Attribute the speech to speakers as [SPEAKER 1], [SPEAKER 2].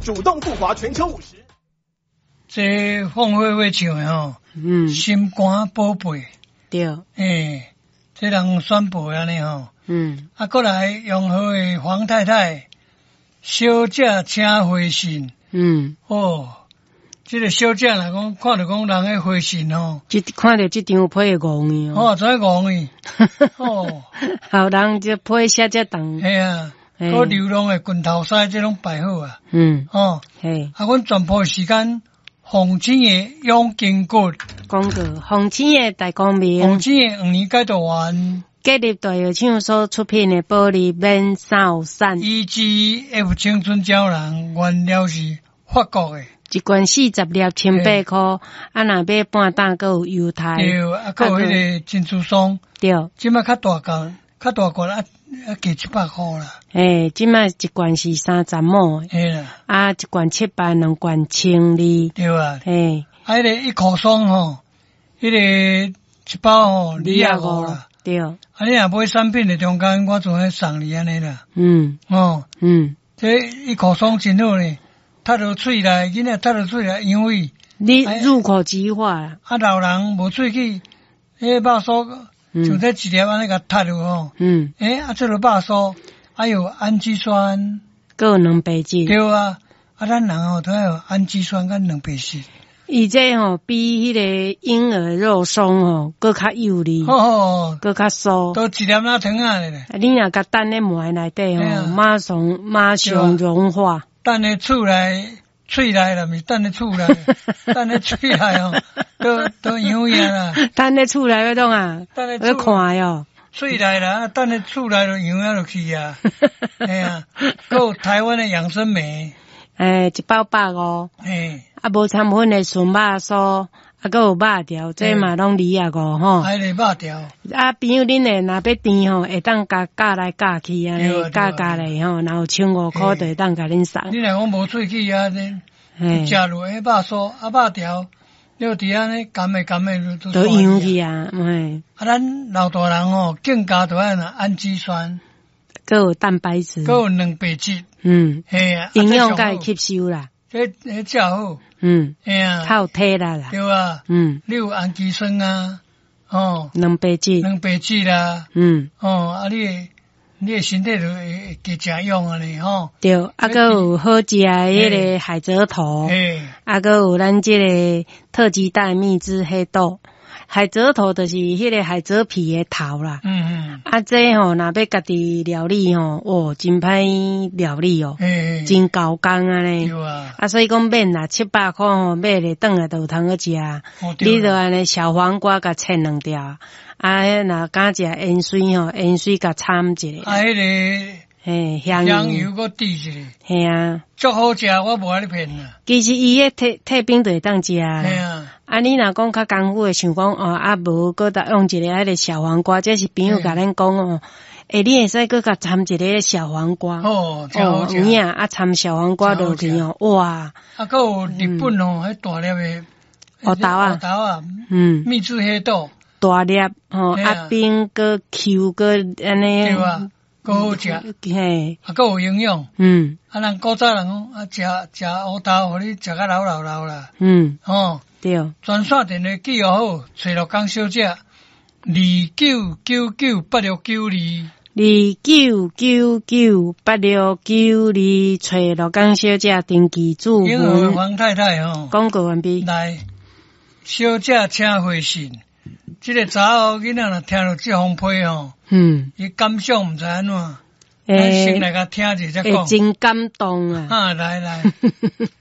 [SPEAKER 1] 主动复华全球50。
[SPEAKER 2] 这凤飞飞唱的吼，心肝宝贝，
[SPEAKER 3] 对，
[SPEAKER 2] 这人宣布安尼吼，过来永和的黄太太，小姐请回信，这个小姐来讲，看到讲人的回信吼，
[SPEAKER 3] 看到这张批会戆伊哦，
[SPEAKER 2] 真戆伊，
[SPEAKER 3] 好人这批写这长，
[SPEAKER 2] 系啊。个流浪的拳头师这种摆好啊，阮全部时间，洪清的永经过
[SPEAKER 3] 讲过，洪清的大光明，
[SPEAKER 2] 洪清的5年解读完，
[SPEAKER 3] 建立大药厂所出品的玻璃免扫伞
[SPEAKER 2] ，EGF 青春胶囊原料是法国的，
[SPEAKER 3] 一罐40粒1,800块，若买半担还有优待，
[SPEAKER 2] 对，还有迄个珍珠霜，
[SPEAKER 3] 对，
[SPEAKER 2] 即摆较大罐加700块啦。
[SPEAKER 3] 即摆一罐是30毛，啦，一罐700，两罐1,200，
[SPEAKER 2] 对啊，迄个1箍霜吼，迄个一包吼250啦，
[SPEAKER 3] 对，
[SPEAKER 2] 你若买产品的中间，我就会送你安尼啦，这1箍霜真好咧，插落喙内，囡仔插落喙内香味，
[SPEAKER 3] 你入口即化啦，
[SPEAKER 2] 老人无喙齿，迄肉酥。就这一粒安尼甲塌落吼，这落肉酥，还有氨基酸，
[SPEAKER 3] 还有蛋白质，
[SPEAKER 2] 对啊，咱人吼都要有氨基酸跟蛋白质。
[SPEAKER 3] 伊这吼比迄个婴儿肉松吼更较幼腻，更较酥，
[SPEAKER 2] 都一粒那糖啊咧。
[SPEAKER 3] 你若甲蛋咧糜内底吼，马上融化。
[SPEAKER 2] 蛋咧厝内。喙内啦，毋是等咧厝内，等咧喙内吼，都香味啦。
[SPEAKER 3] 等咧厝内要创啊？要看哟。
[SPEAKER 2] 喙内啦，等咧厝内就香啊落去啊。还有台湾的养生梅，
[SPEAKER 3] 一包150，无掺粉的纯肉酥，还有肉条，这嘛拢250吼。
[SPEAKER 2] 还有肉条。
[SPEAKER 3] 朋友恁诶，若要甜吼，会当加来加去安尼，加咧吼，然后1,500块就会当甲恁送。
[SPEAKER 2] 你若讲无喙齿啊，你食落迄肉酥肉条，你有伫安尼甘诶
[SPEAKER 3] 都香去啊，
[SPEAKER 2] 咱老大人吼，更加都要氨基酸，
[SPEAKER 3] 还有蛋白质，
[SPEAKER 2] 还有蛋白质，
[SPEAKER 3] 营养该吸收啦。
[SPEAKER 2] 这好，
[SPEAKER 3] 较有体力啦，
[SPEAKER 2] 对啊，你有氨基酸啊，
[SPEAKER 3] 蛋白质
[SPEAKER 2] 啦，你的身体就会加用啊哩吼。
[SPEAKER 3] 对，还有好食迄个海蜇头，还有咱这个特级蛋蜜汁黑豆。海蜇头就是迄个海蜇皮的头啦。这吼，若要家己料理吼，真歹料理哦，真高工啊咧。所以讲免啦，700块吼，买咧转来就有通好食。你就安尼小黄瓜甲切2条，若敢食盐水吼，盐水甲掺一下。
[SPEAKER 2] 迄个香油搁滴一下。
[SPEAKER 3] 系啊，
[SPEAKER 2] 足好食，我无安尼骗啦。
[SPEAKER 3] 其实伊迄退冰就会当食啦。你若讲较功夫诶，想讲无搁搭用一个迄个小黄瓜，这是朋友甲咱讲你会使搁甲掺一个小黄瓜。有影掺小黄瓜落去哇！
[SPEAKER 2] 还有日本迄大粒诶
[SPEAKER 3] 黑豆
[SPEAKER 2] 啊，蜜汁黑豆，
[SPEAKER 3] 大粒冰搁 Q 搁安尼。
[SPEAKER 2] 对啊。够好食，够有营养。咱古早人讲食黑豆，互你食甲老啦。
[SPEAKER 3] 对。
[SPEAKER 2] 专线电话记号好，找乐江小姐29998692。
[SPEAKER 3] 29998692，找乐江小姐登记注文。
[SPEAKER 2] 因为黄太太
[SPEAKER 3] 广告完毕。
[SPEAKER 2] 来，小姐请回信。这个查某囡仔若听到这封批伊感想毋知安怎，咱先来甲听者再讲。
[SPEAKER 3] 真感动啊！
[SPEAKER 2] 来。